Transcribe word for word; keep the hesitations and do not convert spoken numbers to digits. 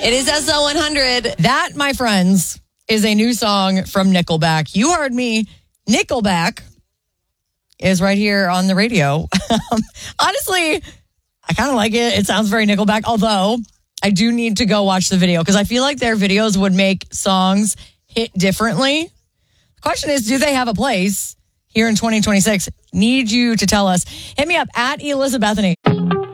It is S L one hundred. That, my friends, is a new song from Nickelback. You heard me. Nickelback is right here on the radio. Honestly, I kind of like it. It sounds very Nickelback, although I do need to go watch the video because I feel like their videos would make songs hit differently. The question is, do they have a place here in twenty twenty-six? Need you to tell us. Hit me up at Elizabethany.